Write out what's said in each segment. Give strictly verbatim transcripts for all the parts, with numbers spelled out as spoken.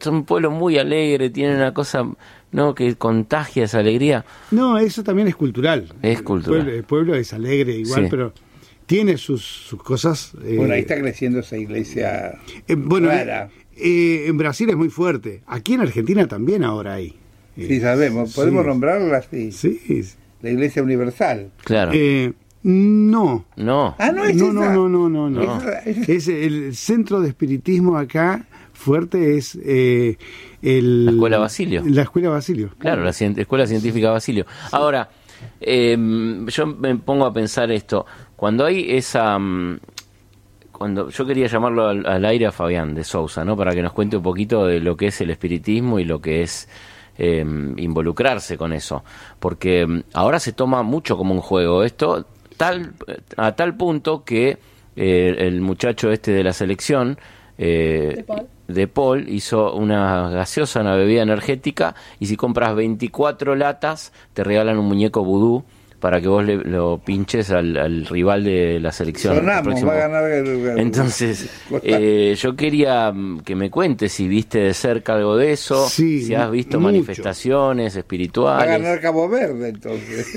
un pueblo muy alegre, tiene una cosa, ¿no?, que contagia esa alegría. No, eso también es cultural. Es cultural. El pueblo, el pueblo es alegre igual, sí, pero tiene sus, sus cosas. Eh, bueno, ahí está creciendo esa iglesia eh, bueno, rara. Eh, en Brasil es muy fuerte. Aquí en Argentina también ahora hay. Eh, sí, sabemos. Podemos sí. nombrarla así. Sí. La Iglesia Universal. Claro. Eh, no. No. Ah, no es no, esa. no, no, no, no, no. no. Es, es el centro de espiritismo acá fuerte es eh, el, la Escuela Basilio. La Escuela Basilio. Claro, la cien, Escuela Científica Basilio. Sí. Ahora, eh, yo me pongo a pensar esto. Cuando hay esa... cuando yo quería llamarlo al, al aire a Fabián de Sousa, ¿no?, para que nos cuente un poquito de lo que es el espiritismo y lo que es eh, involucrarse con eso, porque ahora se toma mucho como un juego esto, tal a tal punto que eh, el muchacho este de la selección eh, de, Paul. de Paul hizo una gaseosa, una bebida energética, y si compras veinticuatro latas te regalan un muñeco vudú para que vos le, lo pinches al, al rival de la selección. Sonamos, va a ganar el, el, Entonces, eh, yo quería que me cuentes si viste de cerca algo de eso, sí, si has visto mucho. manifestaciones espirituales. Va a ganar Cabo Verde, entonces.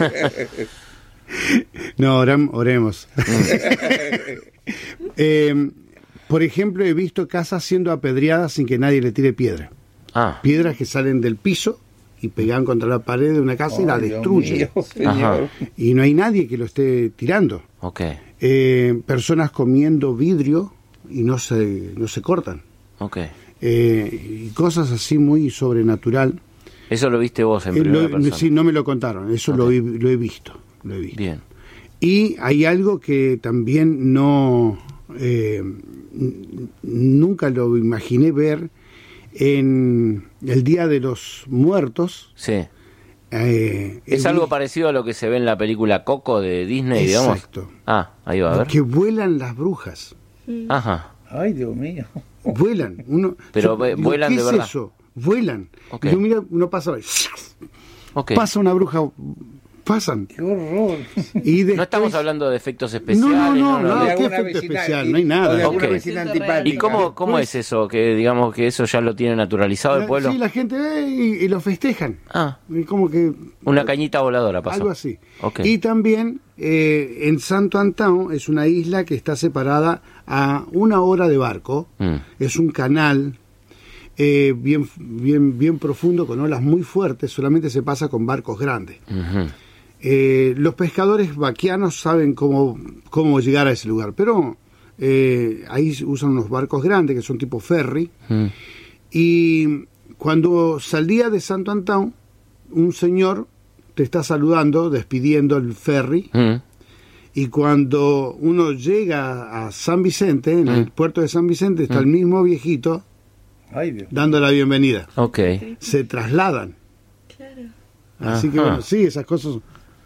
No, oram, oremos. eh, por ejemplo, he visto casas siendo apedreadas sin que nadie le tire piedra. Ah. Piedras que salen del piso y pegan contra la pared de una casa oh, y la destruyen. Y no hay nadie que lo esté tirando. Okay. Eh, personas comiendo vidrio y no se no se cortan. Okay. Eh, y cosas así muy sobrenatural. ¿Eso lo viste vos en eh, primera lo, persona? Sí, no me lo contaron. Eso okay. lo, he, lo he visto. Lo he visto. Bien. Y hay algo que también no eh, nunca lo imaginé ver. En el Día de los Muertos. Sí. Eh, es algo vi... parecido a lo que se ve en la película Coco de Disney, Exacto. digamos. Exacto. Ah, ahí va a ver. Que vuelan las brujas. Ajá. Ay, Dios mío. Vuelan. Uno, Pero yo, vuelan ¿qué de es verdad? Eso? Vuelan. Okay. Y yo mira, uno pasa. Okay. Pasa una bruja. Pasan. ¡Qué horror! Y después... No estamos hablando de efectos especiales. No, no, no, no, no, no ¿qué efecto especial? No hay nada. Okay. ¿Y cómo, cómo pues, es eso? Que digamos que eso ya lo tiene naturalizado la, el pueblo. Sí, la gente ve y, y lo festejan. Ah. Y como que... Una cañita voladora pasó. Algo así. Okay. Y también eh, en Santo Antão es una isla que está separada a una hora de barco. Mm. Es un canal... Eh, bien, bien, bien profundo, con olas muy fuertes, solamente se pasa con barcos grandes. Uh-huh. Eh, los pescadores vaquianos saben cómo, cómo llegar a ese lugar, pero eh, ahí usan unos barcos grandes que son tipo ferry. Uh-huh. Y cuando salía de Santo Antão, un señor te está saludando, despidiendo el ferry. Uh-huh. Y cuando uno llega a San Vicente, en uh-huh. el puerto de San Vicente, está uh-huh. el mismo viejito. Ay, Dios. Dando la bienvenida. Okay. Se trasladan. Claro. Así Ajá. que bueno, sí, esas cosas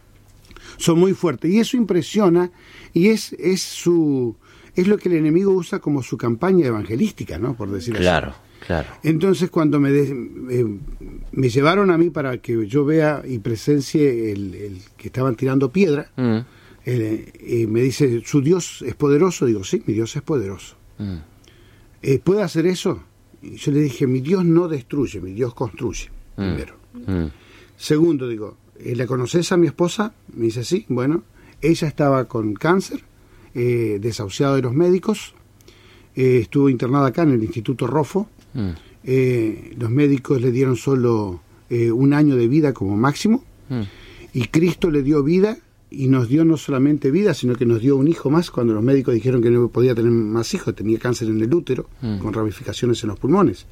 son muy fuertes. Y eso impresiona, y es, es su es lo que el enemigo usa como su campaña evangelística, ¿no? Por decirlo claro, así. Claro. Entonces, cuando me, de, eh, me llevaron a mí para que yo vea y presencie el, el que estaban tirando piedra, mm. eh, eh, me dice, ¿su Dios es poderoso? Digo, sí, mi Dios es poderoso. Mm. Eh, ¿Puede hacer eso? Y yo le dije, mi Dios no destruye, mi Dios construye, mm. primero. Mm. Segundo, digo, ¿la conoces a mi esposa? Me dice, sí, bueno, ella estaba con cáncer, eh, desahuciada de los médicos, eh, estuvo internada acá en el Instituto Rofo, mm. eh, los médicos le dieron solo eh, un año de vida como máximo, mm. y Cristo le dio vida, y nos dio no solamente vida, sino que nos dio un hijo más cuando los médicos dijeron que no podía tener más hijos, tenía cáncer en el útero, mm. con ramificaciones en los pulmones.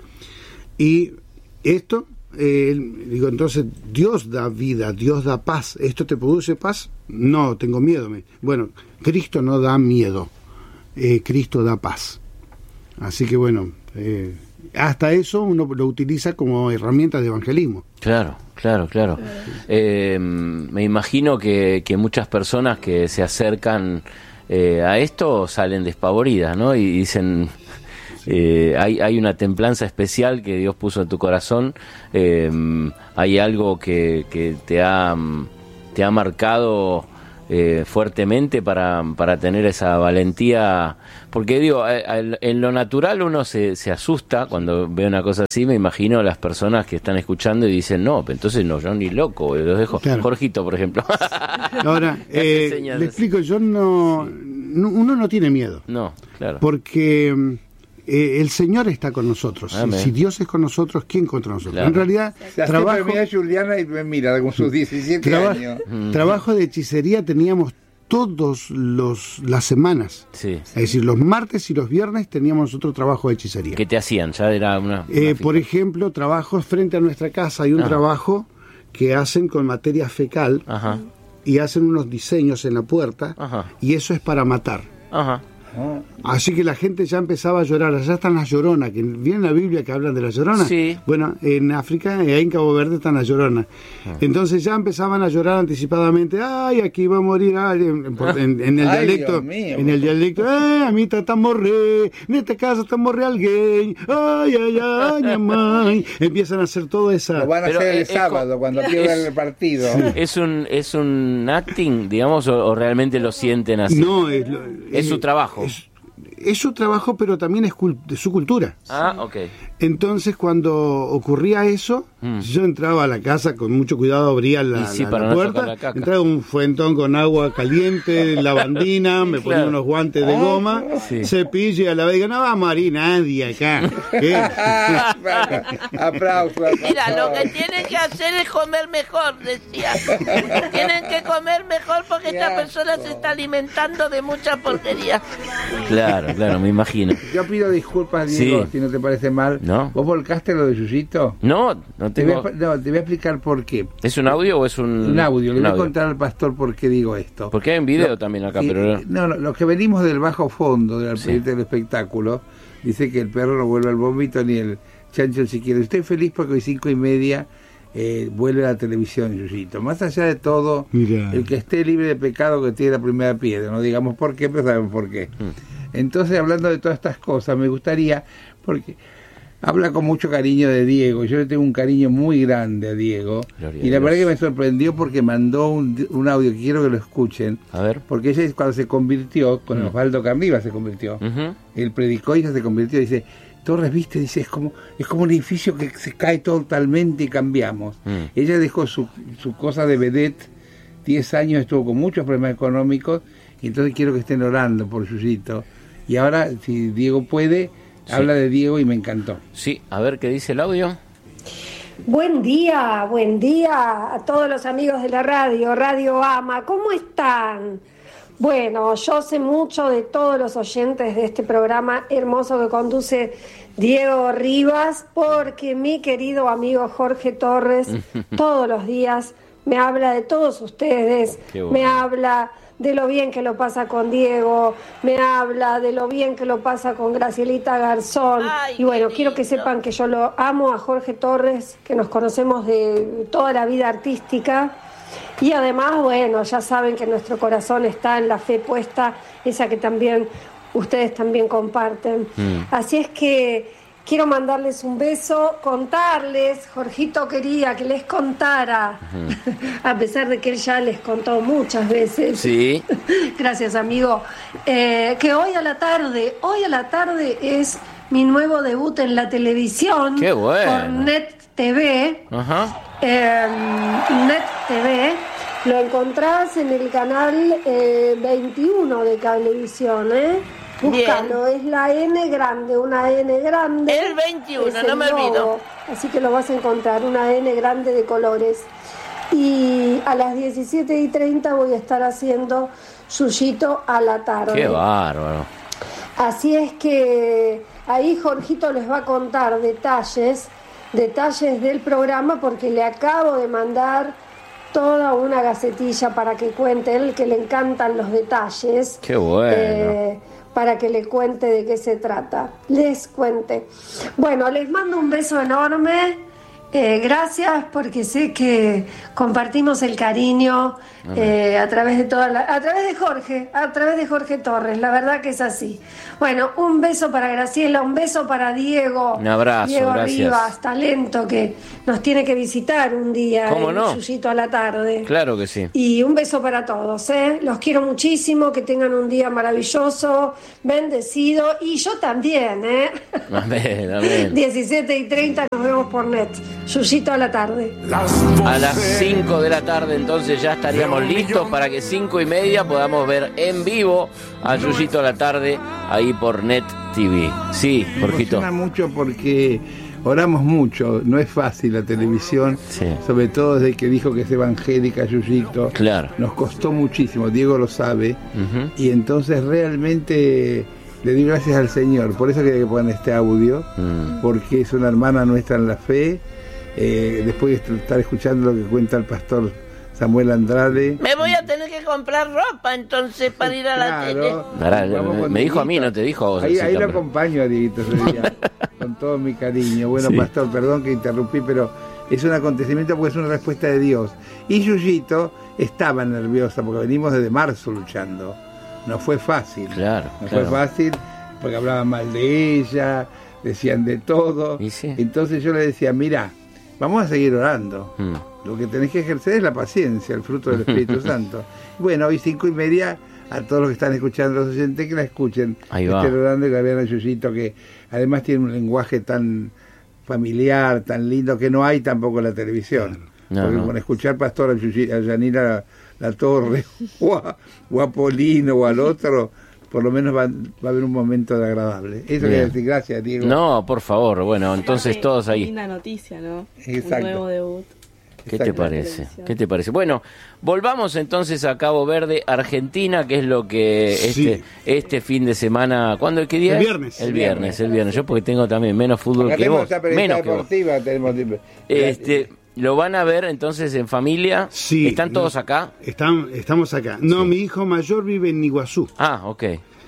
Y esto, eh, digo, entonces Dios da vida, Dios da paz. ¿Esto te produce paz? No, tengo miedo. Bueno, Cristo no da miedo, eh, Cristo da paz. Así que bueno, eh, hasta eso uno lo utiliza como herramienta de evangelismo. Claro, claro, claro. Eh, me imagino que, que muchas personas que se acercan eh, a esto salen despavoridas, ¿no? Y dicen, eh, hay, hay una templanza especial que Dios puso en tu corazón, eh, hay algo que, que te ha, te ha marcado eh, fuertemente para, para tener esa valentía, porque digo, a, a, en lo natural uno se, se asusta cuando ve una cosa así. Me imagino a las personas que están escuchando y dicen, no, entonces no, yo ni loco, los dejo. Claro. Jorgito, por ejemplo. Ahora, eh, le explico, yo no, no, uno no tiene miedo. No, claro. Porque eh, el Señor está con nosotros. Si, si Dios es con nosotros, ¿quién contra nosotros? Claro. En realidad, o sea, trabajo... Mira a Juliana y me mira con sus diecisiete traba, años. Mm. Trabajo de hechicería teníamos todos los las semanas. Sí. Es decir, los martes y los viernes teníamos otro trabajo de hechicería. ¿Qué te hacían? Ya era una... una eh, por ejemplo, trabajos frente a nuestra casa. Hay un Ajá. trabajo que hacen con materia fecal. Ajá. Y hacen unos diseños en la puerta. Ajá. Y eso es para matar. Ajá. Así que la gente ya empezaba a llorar. Allá están las lloronas, que viene en la Biblia que hablan de las lloronas. Sí. Bueno, en África, ahí en Cabo Verde están las lloronas. Ah. Entonces ya empezaban a llorar anticipadamente. Ay, aquí va a morir. Ay, en, en, en el Ay, dialecto, en el dialecto. Ay, a mí está morrer. En esta casa está morrer alguien. Ay, ay, ay, ay. Empiezan a hacer toda esa. Lo van a Pero hacer el es, sábado es, cuando pierdan el partido. Sí. Es un es un acting, digamos, o, o realmente lo sienten así. No, es, lo, es eh, su trabajo. Es, es su trabajo, pero también es cult- de su cultura. Ah, ok. Entonces, cuando ocurría eso, mm. yo entraba a la casa con mucho cuidado, abría la, sí, la, para la no puerta, la caca. entraba un fuentón con agua caliente, lavandina, me ponía claro. unos guantes de goma, sí. cepillo y a la vez digo, no va a morir nadie acá. Aplausos. Mira, lo que tienen que hacer es comer mejor, decía. Tienen que comer mejor porque esta persona se está alimentando de mucha porquería. Claro, claro, me imagino. Yo pido disculpas, Diego, sí. si no te parece mal. ¿No? ¿Vos volcaste lo de Yuyito? No, no tengo... Te voy, a, no, te voy a explicar por qué. ¿Es un audio o es un...? Un audio, le un voy audio. a contar al pastor por qué digo esto. Porque hay un video no, también acá, y, pero... No, no, los que venimos del bajo fondo, del sí. del espectáculo, dice que el perro no vuelve al vómito ni el chancho si quiere. Estoy feliz porque hoy cinco y media eh, vuelve a la televisión, Yuyito. Más allá de todo, Mirá. el que esté libre de pecado que tiene la primera piedra. No digamos por qué, pero sabemos por qué. Mm. Entonces, hablando de todas estas cosas, me gustaría, porque habla con mucho cariño de Diego, yo le tengo un cariño muy grande a Diego, Gloria y la verdad que me sorprendió porque mandó un, un audio que quiero que lo escuchen, a ver. Porque ella cuando se convirtió, con mm. Osvaldo Carniva se convirtió, uh-huh. él predicó y ella se convirtió, dice, Torres, viste, dice, es como es como un edificio que se cae totalmente y cambiamos. Mm. Ella dejó su, su cosa de vedette, diez años estuvo con muchos problemas económicos, y entonces quiero que estén orando por Yuyito. Y ahora, si Diego puede, sí. habla de Diego y me encantó. Sí, a ver qué dice el audio. Buen día, buen día a todos los amigos de la radio, Radio Ama, ¿cómo están? Bueno, yo sé mucho de todos los oyentes de este programa hermoso que conduce Diego Rivas, porque mi querido amigo Jorge Torres todos los días me habla de todos ustedes, bueno. me habla de lo bien que lo pasa con Diego, me habla de lo bien que lo pasa con Gracielita Garzón. Ay, y bueno, quiero que sepan que yo lo amo a Jorge Torres, que nos conocemos de toda la vida artística. Y además, bueno, ya saben que nuestro corazón está en la fe puesta, esa que también ustedes también comparten. Mm. Así es que quiero mandarles un beso, contarles, Jorgito quería que les contara, uh-huh. a pesar de que él ya les contó muchas veces. Sí. Gracias, amigo. Eh, que hoy a la tarde, hoy a la tarde es mi nuevo debut en la televisión. ¡Qué bueno! Por Net T V. Ajá. Eh, Net T V. Lo encontrás en el canal eh, veintiuno de Cablevisión, ¿eh? Búscalo, es la N grande, una N grande. El veintiuno, no me olvido. Así que lo vas a encontrar, una N grande de colores. Y a las diecisiete y treinta voy a estar haciendo Yuyito a la tarde. ¡Qué bárbaro! Así es que ahí Jorgito les va a contar detalles, detalles del programa, porque le acabo de mandar toda una gacetilla para que cuente, él que le encantan los detalles. ¡Qué bueno! Eh, para que le cuente de qué se trata. Les cuente. Bueno, les mando un beso enorme Eh, gracias, porque sé que compartimos el cariño eh, a través de toda la, a través de Jorge, a través de Jorge Torres, la verdad que es así. Bueno, un beso para Graciela, un beso para Diego. Un abrazo, Diego gracias. Rivas, talento que nos tiene que visitar un día. ¿Cómo no? Yuyito a la tarde. Claro que sí. Y un beso para todos, ¿eh? Los quiero muchísimo, que tengan un día maravilloso, bendecido, y yo también, ¿eh? Amén, amén. diecisiete y treinta nos vemos por net. Yuyito a la tarde. A las cinco de la tarde entonces ya estaríamos listos para que cinco y media podamos ver en vivo a Yuyito a la tarde ahí por Net T V. Sí, Jorgito. Me emociona mucho porque oramos mucho, no es fácil la televisión, sí. Sobre todo desde que dijo que es evangélica, Yuyito. Claro. Nos costó muchísimo, Diego lo sabe, uh-huh. Y entonces realmente le doy gracias al Señor, por eso quería que pongan este audio, mm. porque es una hermana nuestra en la fe. Eh, después de estar escuchando lo que cuenta el pastor Samuel Andrade. Me voy a tener que comprar ropa entonces para ir a la claro, tele. Ahora, me, me dijo a mí, no te dijo a vos. Ahí, ahí lo acompaño a Dieguito ese día, con todo mi cariño. Bueno, sí. Pastor, perdón que interrumpí, pero es un acontecimiento porque es una respuesta de Dios. Y Yuyito estaba nerviosa porque venimos desde marzo luchando. No fue fácil. Claro. No claro. fue fácil porque hablaban mal de ella, decían de todo. Sí. Entonces yo le decía, mira, vamos a seguir orando. Mm. Lo que tenés que ejercer es la paciencia, el fruto del Espíritu Santo. Bueno, hoy cinco y media, a todos los que están escuchando, los oyentes, que la escuchen. Ahí va. Estén orando y que vean a Yuyito, que además tiene un lenguaje tan familiar, tan lindo, que no hay tampoco en la televisión. No, porque no. Con escuchar pastor a, Yuyi, a Yanira la, la Torre, o a, o a Polino, o al otro, por lo menos va, va a haber un momento de agradable. Eso quería decir, gracias, Diego. No, por favor, bueno, entonces Qué todos ahí. Linda noticia, ¿no? Exacto. Un nuevo debut. ¿Qué te parece? ¿Qué te parece? Bueno, volvamos entonces a Cabo Verde, Argentina, que es lo que este sí. este fin de semana, ¿cuándo? ¿Qué día? El viernes. El viernes, el viernes. Yo porque tengo también menos fútbol Acá que vos. Menos que vos. Tenemos... Este, ¿lo van a ver entonces en familia? Sí. ¿Están todos no, acá? Están, estamos acá. No, sí. Mi hijo mayor vive en Iguazú. Ah, ok.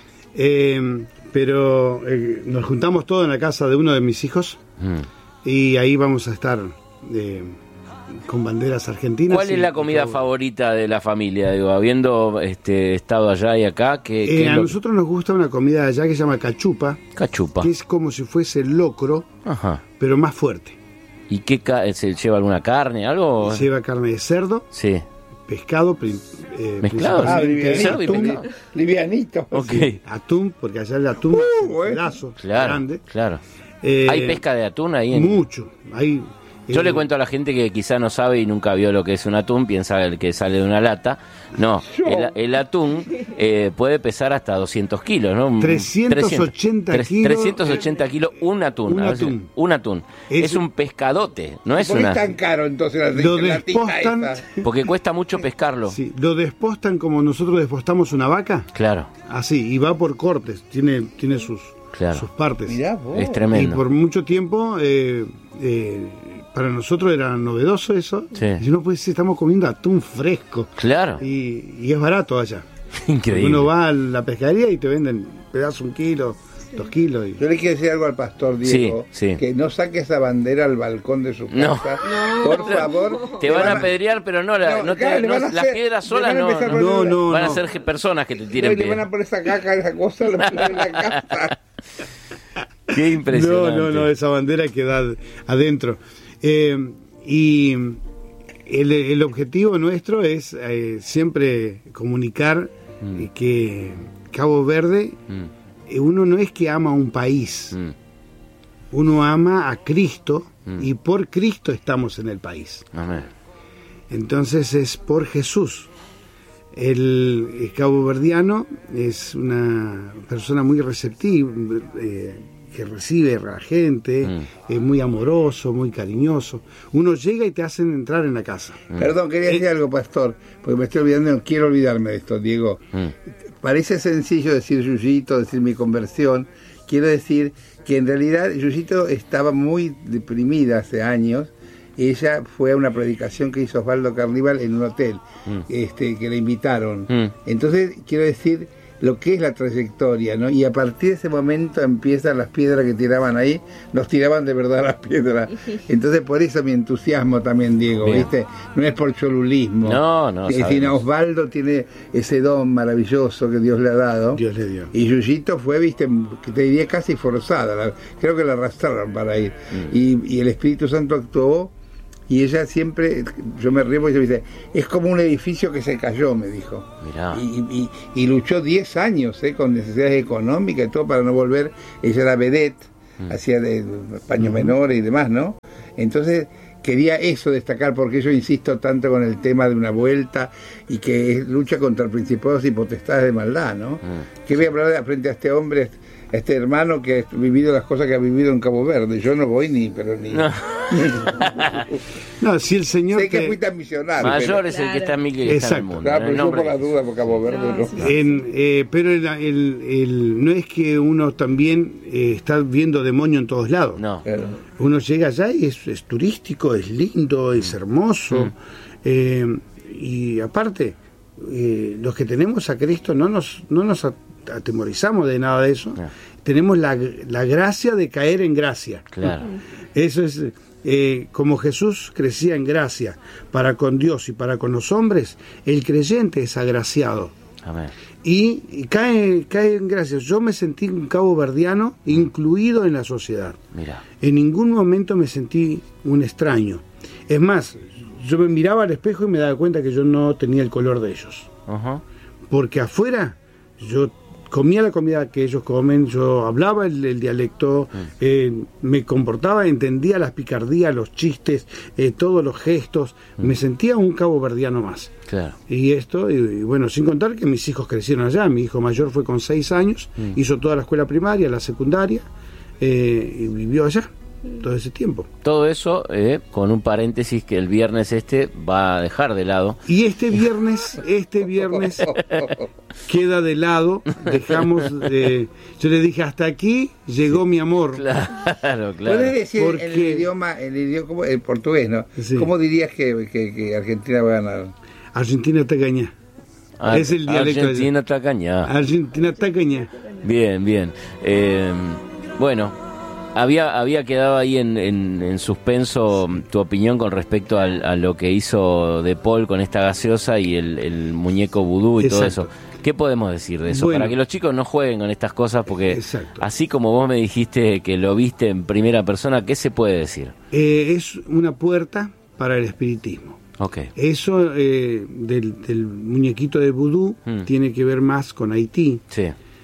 Eh, pero eh, nos juntamos todos en la casa de uno de mis hijos mm. y ahí vamos a estar eh, con banderas argentinas. ¿Cuál es la comida favorita de la familia? Digo, habiendo este, estado allá y acá, ¿qué, eh, qué a lo... nosotros nos gusta una comida allá que se llama cachupa. Cachupa. Que es como si fuese locro, ajá, pero más fuerte. ¿Y qué ca- se lleva alguna carne, algo? Lleva carne de cerdo. Sí. Pescado, eh, mezclado, ah, livianito, atún, livianito. Okay. Atún, porque allá el atún uh, es un pedazo claro, grande. Claro. Eh, ¿Hay pesca de atún ahí? En... Mucho. Hay, Yo eh, le cuento a la gente que quizá no sabe y nunca vio lo que es un atún, piensa el que sale de una lata. No, el, el atún eh, puede pesar hasta doscientos kilos, ¿no? trescientos ochenta kilos. trescientos ochenta kilos un atún. Un a veces, atún. Un atún. Es, es un pescadote, no es ¿Por una... qué es tan caro entonces la, lo la despostan, esa? Porque cuesta mucho pescarlo. Sí, lo despostan como nosotros despostamos una vaca. Claro. Así, y va por cortes, tiene, tiene sus, claro. sus partes. Mirá vos. Es tremendo. Y por mucho tiempo... Eh, eh, para nosotros era novedoso eso. Sí. Y no puede ser, estamos comiendo atún fresco. Claro. Y, y es barato allá. Increíble. Uno va a la pescadería y te venden pedazo un kilo, dos kilos. Y... Yo le quiero decir algo al pastor Diego, sí, sí. que no saque esa bandera al balcón de su casa. No. Por favor. Te van a apedrear, pero no, la, no, no, te, claro, no hacer, las piedras solas no, no, no, no. Van a no. ser personas que te tiren no, piedras. Le van a poner esa caca, esa cosa, lo ponen en la casa. Qué impresionante. No, no, no, esa bandera queda adentro. Eh, y el, el objetivo nuestro es eh, siempre comunicar mm. eh, que Cabo Verde, mm. eh, uno no es que ama a un país, mm. uno ama a Cristo mm. y por Cristo estamos en el país. Amén. Entonces es por Jesús. El, el caboverdiano es una persona muy receptiva, eh, que recibe a la gente, mm. es muy amoroso, muy cariñoso. Uno llega y te hacen entrar en la casa. Mm. Perdón, quería decir eh, algo, pastor, porque me estoy olvidando, no quiero olvidarme de esto, Diego. Mm. Parece sencillo decir Yuyito, decir mi conversión. Quiero decir que en realidad Yuyito estaba muy deprimida hace años. Ella fue a una predicación que hizo Osvaldo Carnival en un hotel, mm. este, que le invitaron. Mm. Entonces, quiero decir lo que es la trayectoria, ¿no? Y a partir de ese momento empiezan las piedras que tiraban ahí, nos tiraban de verdad las piedras. Entonces por eso mi entusiasmo también, Diego, Bien. ¿viste? No es por cholulismo. No, no, eh, sino Osvaldo tiene ese don maravilloso que Dios le ha dado. Dios le dio. Y Yuyito fue, viste, que te diría casi forzada, la, creo que la arrastraron para ir. Mm. Y, y el Espíritu Santo actuó. Y ella siempre, yo me río porque ella me dice, es como un edificio que se cayó, me dijo. Mirá. Y, y, y luchó diez años eh, con necesidades económicas y todo para no volver. Ella era vedette, mm. hacía de paños mm. menores y demás, ¿no? Entonces quería eso destacar, porque yo insisto tanto con el tema de una vuelta y que es lucha contra principados y potestades de maldad, ¿no? Mm. ¿Qué voy a hablar de frente a este hombre, este hermano que ha vivido las cosas que ha vivido en Cabo Verde? Yo no voy ni, pero ni... No, no si el Señor... Sé que te... fui tan misionario. Mayor pero... es el que está en mí que está en el mundo. Claro, pero yo por la de... duda por Cabo Verde no. no. no. En, eh, pero el, el, el, no es que uno también eh, está viendo demonio en todos lados. No. Claro. Uno llega allá y es, es turístico, es lindo, es hermoso. Mm. Eh, y aparte, eh, los que tenemos a Cristo no nos, no nos atemorizamos de nada de eso. No. Tenemos la, la gracia de caer en gracia. Claro. Eso es, eh, como Jesús crecía en gracia para con Dios y para con los hombres, el creyente es agraciado. Amén. Y, y cae, cae en gracia. Yo me sentí un caboverdiano mm. incluido en la sociedad. Mirá. En ningún momento me sentí un extraño. Es más, yo me miraba al espejo y me daba cuenta que yo no tenía el color de ellos. Uh-huh. Porque afuera yo comía la comida que ellos comen, yo hablaba el, el dialecto, mm. eh, me comportaba, entendía las picardías, los chistes, eh, todos los gestos, mm. me sentía un caboverdiano más. Claro. Y esto, y, y bueno, sin contar que mis hijos crecieron allá. Mi hijo mayor fue con seis años, mm. hizo toda la escuela primaria, la secundaria, eh, y vivió allá todo ese tiempo. Todo eso eh, con un paréntesis que el viernes este va a dejar de lado. Y este viernes, este viernes queda de lado, dejamos de... Yo le dije, hasta aquí llegó mi amor. Claro, claro. ¿Puedes decir Porque... el idioma, el idioma, el portugués, ¿no? Sí. ¿Cómo dirías que, que, que Argentina va a ganar? Argentina tacaña. Ar- es el dialecto. Argentina tacaña. Argentina tacaña. Bien, bien. Eh, bueno... Había había quedado ahí en, en, en suspenso tu opinión con respecto al, a lo que hizo De Paul con esta gaseosa y el, el muñeco vudú y Exacto. todo eso. ¿Qué podemos decir de eso? Bueno, para que los chicos no jueguen con estas cosas, porque Exacto. así como vos me dijiste que lo viste en primera persona, ¿qué se puede decir? Eh, es una puerta para el espiritismo. Okay. Eso eh, del, del muñequito de vudú mm. tiene que ver más con Haití. Sí.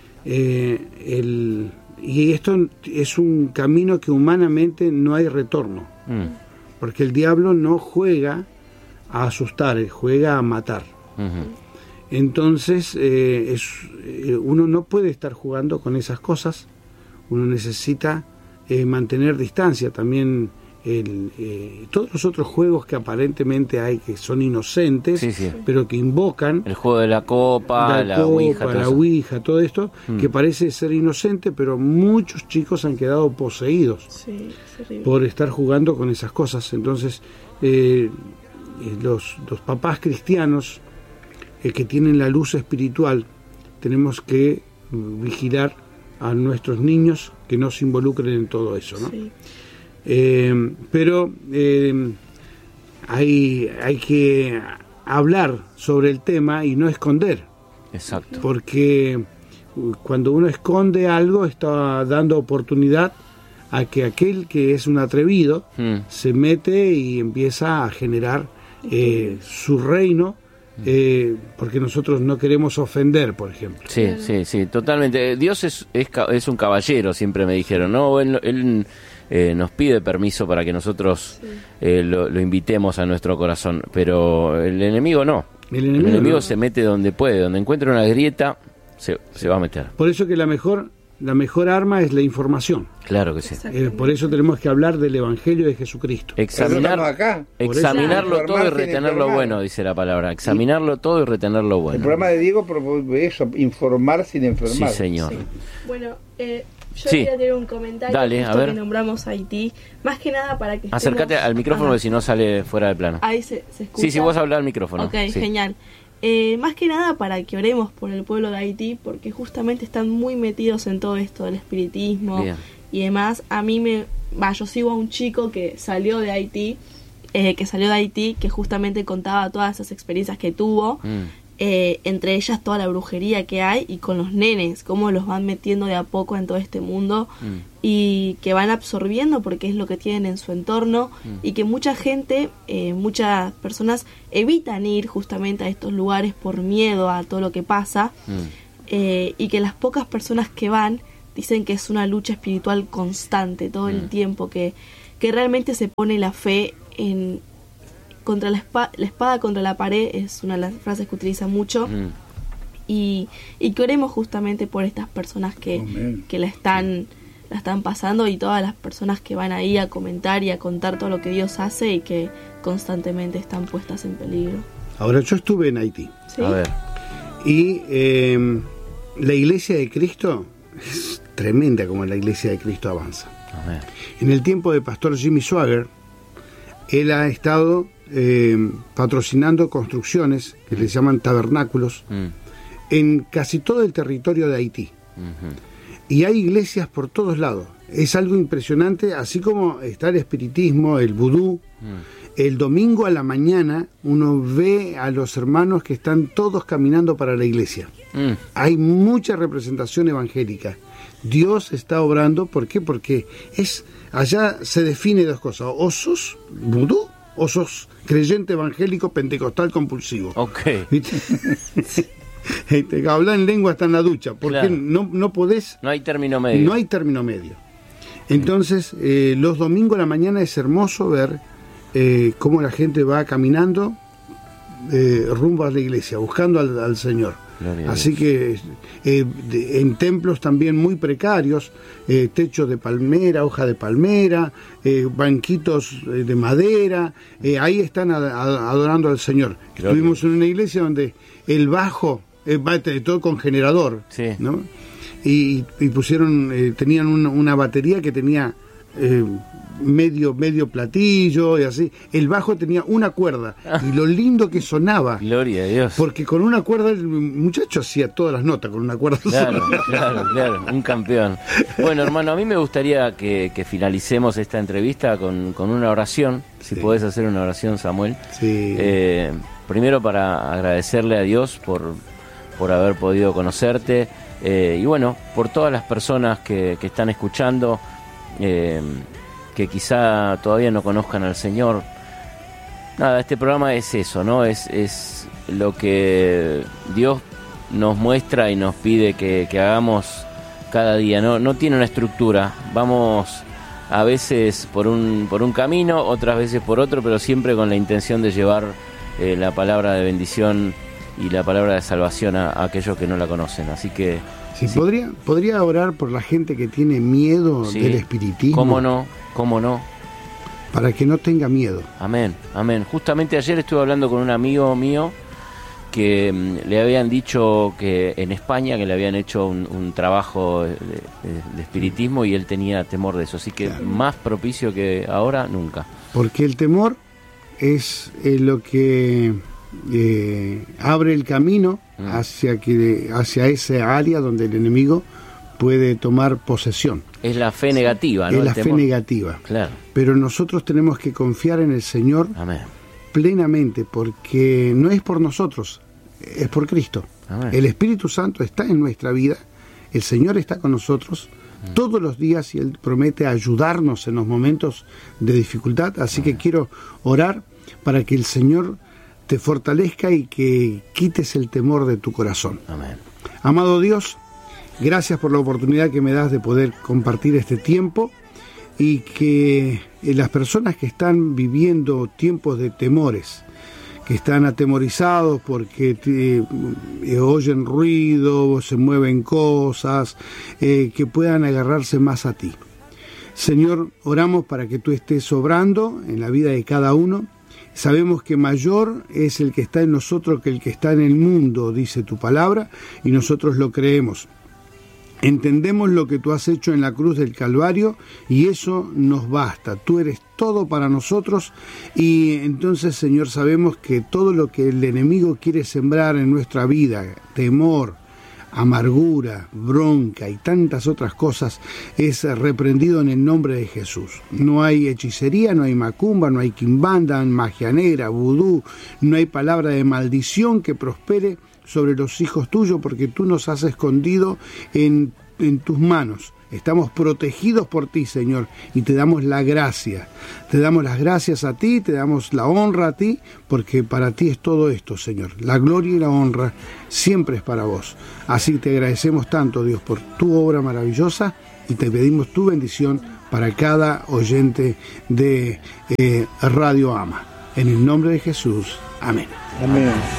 Eh, el... Y esto es un camino que humanamente no hay retorno, mm. porque el diablo no juega a asustar, juega a matar. Uh-huh. Entonces eh, es, eh, uno no puede estar jugando con esas cosas, uno necesita eh, mantener distancia. También el, eh, todos los otros juegos que aparentemente hay que son inocentes, sí, sí. pero que invocan el juego de la copa, la, la copa, ouija, todo la eso. ouija, todo esto mm. que parece ser inocente, pero muchos chicos han quedado poseídos sí, por estar jugando con esas cosas. Entonces eh, los, los papás cristianos eh, que tienen la luz espiritual, tenemos que vigilar a nuestros niños que no se involucren en todo eso, ¿no? Sí. Eh, pero eh, hay, hay que hablar sobre el tema y no esconder. Exacto. Porque cuando uno esconde algo está dando oportunidad a que aquel que es un atrevido mm. se mete y empieza a generar eh, su reino. Eh, porque nosotros no queremos ofender, por ejemplo. Sí, sí, sí, totalmente. Dios es, es, es un caballero, siempre me dijeron, ¿no? Él, él eh, nos pide permiso para que nosotros sí. eh, lo, lo invitemos a nuestro corazón, pero el enemigo no. El enemigo, el enemigo no. se mete donde puede, donde encuentra una grieta, se, se va a meter. Por eso que la mejor... La mejor arma es la información. Claro que sí. Eh, por eso tenemos que hablar del Evangelio de Jesucristo. Examinar, acá. Examinarlo todo y retener lo bueno, dice la palabra. Examinarlo todo y retener lo bueno. El programa de Diego propone eso, informar sin enfermar. Sí, señor. Sí. Bueno, eh, yo sí. quería tener un comentario. Dale, a ver. Que nombramos Haití. Más que nada para que Acércate estemos... al micrófono, que si no sale fuera del plano. Ahí se, se escucha. Sí, si vos hablas al micrófono. Ok, sí. genial. Eh, más que nada para que oremos por el pueblo de Haití, porque justamente están muy metidos en todo esto del espiritismo. Bien. Y demás. A mí me... Va, yo sigo a un chico que salió de Haití, eh, que salió de Haití, que justamente contaba todas esas experiencias que tuvo, mm. eh, entre ellas toda la brujería que hay, y con los nenes, cómo los van metiendo de a poco en todo este mundo, mm. y que van absorbiendo porque es lo que tienen en su entorno, mm. y que mucha gente, eh, muchas personas evitan ir justamente a estos lugares por miedo a todo lo que pasa, mm. eh, y que las pocas personas que van dicen que es una lucha espiritual constante todo mm. el tiempo, que, que realmente se pone la fe en contra la espada, la espada contra la pared, es una de las frases que utiliza mucho, mm. y, y que oremos justamente por estas personas que, oh, que la están la están pasando, y todas las personas que van ahí a comentar y a contar todo lo que Dios hace y que constantemente están puestas en peligro. Ahora, yo estuve en Haití. ¿Sí? A ver. Y eh, la Iglesia de Cristo es tremenda como la Iglesia de Cristo avanza. A ver. En el tiempo de Pastor Jimmy Swaggart, él ha estado eh, patrocinando construcciones que mm. les llaman tabernáculos mm. en casi todo el territorio de Haití. Mm-hmm. Y hay iglesias por todos lados. Es algo impresionante, así como está el espiritismo, el vudú. Mm. El domingo a la mañana uno ve a los hermanos que están todos caminando para la iglesia. Mm. Hay mucha representación evangélica. Dios está obrando, ¿por qué? Porque es allá se define dos cosas: o sos vudú o sos creyente evangélico pentecostal compulsivo. Ok. Hablar en lengua está en la ducha, porque claro. no, no podés... No hay término medio. No hay término medio. Entonces, eh, los domingos a la mañana es hermoso ver eh, cómo la gente va caminando eh, rumbo a la iglesia, buscando al, al Señor. Gloria Así que eh, de, en templos también muy precarios, eh, techo de palmera, hoja de palmera, eh, banquitos eh, de madera, eh, ahí están a, a, adorando al Señor. Gloria. Estuvimos en una iglesia donde el bajo, eh, todo con generador, sí. ¿no? Y, y pusieron, eh, tenían una, una batería que tenía eh, medio medio platillo y así. El bajo tenía una cuerda y lo lindo que sonaba. Gloria a Dios. Porque con una cuerda el muchacho hacía todas las notas con una cuerda. Claro, claro, claro, un campeón. Bueno, hermano, a mí me gustaría que, que finalicemos esta entrevista con, con una oración. Si sí. podés hacer una oración, Samuel. Sí. Eh, primero para agradecerle a Dios por, por haber podido conocerte. Eh, y bueno, por todas las personas que, que están escuchando, eh, que quizá todavía no conozcan al Señor. Nada, este programa es eso, ¿no? Es, es lo que Dios nos muestra y nos pide que, que hagamos cada día. No, no tiene una estructura. Vamos a veces por un, por un camino, otras veces por otro, pero siempre con la intención de llevar eh, la palabra de bendición y la palabra de salvación a, a aquellos que no la conocen. Así que sí, sí. ¿Podría, ¿Podría orar por la gente que tiene miedo sí. del espiritismo? ¿Cómo no? ¿Cómo no? Para que no tenga miedo. Amén, amén. Justamente ayer estuve hablando con un amigo mío que mm, le habían dicho que en España que le habían hecho un, un trabajo de, de, de espiritismo y él tenía temor de eso. Así que claro. más propicio que ahora, nunca. Porque el temor es eh, lo que... Eh, abre el camino mm. hacia que hacia esa área donde el enemigo puede tomar posesión. Es la fe negativa, ¿no? Es la fe negativa. Claro. Pero nosotros tenemos que confiar en el Señor Amén. plenamente, porque no es por nosotros, es por Cristo. Amén. El Espíritu Santo está en nuestra vida, el Señor está con nosotros mm. todos los días y Él promete ayudarnos en los momentos de dificultad. Así Amén. que quiero orar para que el Señor te fortalezca y que quites el temor de tu corazón. Amén. Amado Dios, gracias por la oportunidad que me das de poder compartir este tiempo y que las personas que están viviendo tiempos de temores, que están atemorizados porque te, eh, oyen ruido, se mueven cosas, eh, que puedan agarrarse más a ti. Señor, oramos para que tú estés obrando en la vida de cada uno. Sabemos que mayor es el que está en nosotros que el que está en el mundo, dice tu palabra, y nosotros lo creemos. Entendemos lo que tú has hecho en la cruz del Calvario y eso nos basta. Tú eres todo para nosotros y entonces, Señor, sabemos que todo lo que el enemigo quiere sembrar en nuestra vida, temor, amargura, bronca y tantas otras cosas, es reprendido en el nombre de Jesús. No hay hechicería, no hay macumba, no hay quimbanda, magia negra, vudú, no hay palabra de maldición que prospere sobre los hijos tuyos, porque tú nos has escondido en, en tus manos. Estamos protegidos por ti, Señor, y te damos la gracia. Te damos las gracias a ti, te damos la honra a ti, porque para ti es todo esto, Señor. La gloria y la honra siempre es para vos. Así te agradecemos tanto, Dios, por tu obra maravillosa y te pedimos tu bendición para cada oyente de eh, Radio Ama. En el nombre de Jesús. Amén. Amén.